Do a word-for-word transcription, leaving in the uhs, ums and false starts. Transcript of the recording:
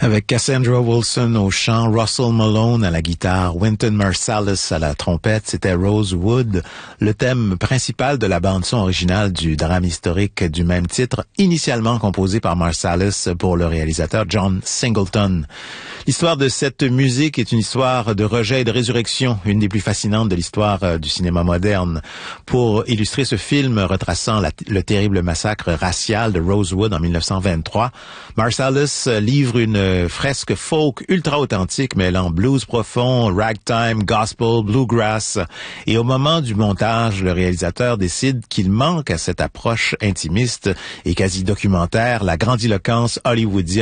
Avec Cassandra Wilson au chant, Russell Malone à la guitare, Wynton Marsalis à la trompette, c'était Rosewood, le thème principal de la bande-son originale du drame historique du même titre, initialement composé par Marsalis pour le réalisateur John Singleton. L'histoire de cette musique est une histoire de rejet et de résurrection, une des plus fascinantes de l'histoire du cinéma moderne. Pour illustrer ce film retraçant la, le terrible massacre racial de Rosewood en mille neuf cent vingt-trois, Marsalis livre une fresque folk ultra authentique mêlant blues profond, ragtime, gospel, bluegrass. Et au moment du montage, le réalisateur décide qu'il manque à cette approche intimiste et quasi documentaire la grandiloquence hollywoodienne